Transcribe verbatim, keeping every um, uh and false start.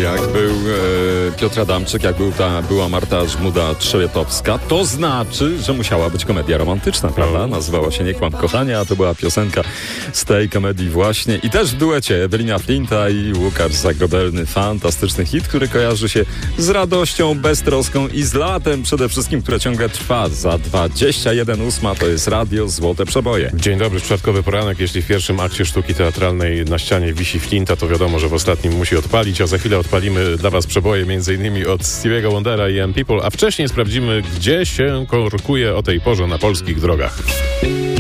jak był e, Piotr Adamczyk, jak był ta, była Marta Żmuda-Trzebiatowska, to znaczy, że musiała być komedia romantyczna, prawda? Nazywała się Nie kłam kochanie, a to była piosenka z tej komedii właśnie. I też w duecie Ewelina Flinta i Łukasz Zagrobelny. Fantastyczny hit, który kojarzy się z radością, beztroską i z latem przede wszystkim, które ciągle trwa. Za dwadzieścia jeden ósma to jest Radio Złote Przeboje. Dzień dobry, czwartkowy poranek. Jeśli w pierwszym akcie sztuki teatralnej na ścianie wisi Flinta, to wiadomo, że w ostatnim musi odpalić, a za chwilę odpalimy dla was przeboje m.in. od Stevie'ego Wondera i M People, a wcześniej sprawdzimy, gdzie się korkuje o tej porze na polskich drogach.